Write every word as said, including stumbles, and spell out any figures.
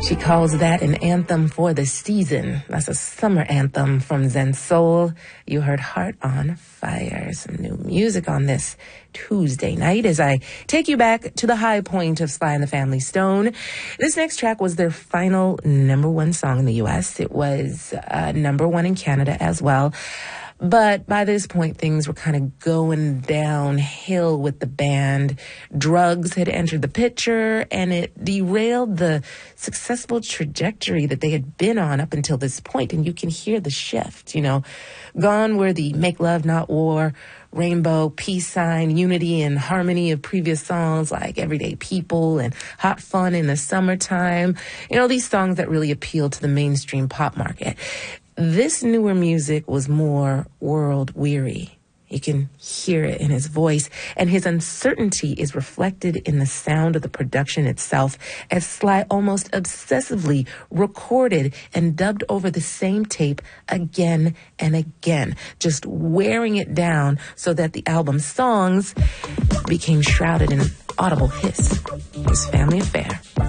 She calls that an anthem for the season. That's a summer anthem from Zen Soul. You heard Heart on Fire. Some new music on this Tuesday night as I take you back to the high point of Sly and the Family Stone. This next track was their final number one song in the U S. It was uh, number one in Canada as well. But by this point, things were kind of going downhill with the band. Drugs had entered the picture, and it derailed the successful trajectory that they had been on up until this point. And you can hear the shift, you know. Gone were the Make Love, Not War, rainbow, peace sign, unity, and harmony of previous songs like Everyday People and Hot Fun in the Summertime. You know, these songs that really appeal to the mainstream pop market. This newer music was more world-weary. You can hear it in his voice, and his uncertainty is reflected in the sound of the production itself, as Sly almost obsessively recorded and dubbed over the same tape again and again, just wearing it down so that the album's songs became shrouded in audible hiss. His family affair.